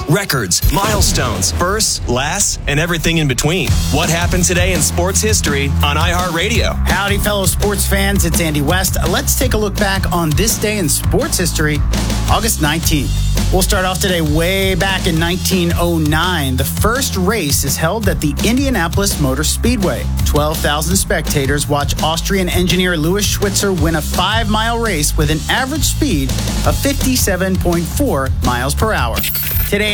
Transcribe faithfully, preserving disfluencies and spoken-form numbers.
records, milestones, firsts, lasts, and everything in between. What happened today in sports history on iHeartRadio? Howdy, fellow sports fans. It's Andy West. Let's take a look back on this day in sports history, August nineteenth. We'll start off today way back in nineteen oh nine. The first race is held at the Indianapolis Motor Speedway. twelve thousand spectators watch Austrian engineer Louis Schwitzer win a five-mile race with an average speed of fifty-seven point four miles per hour.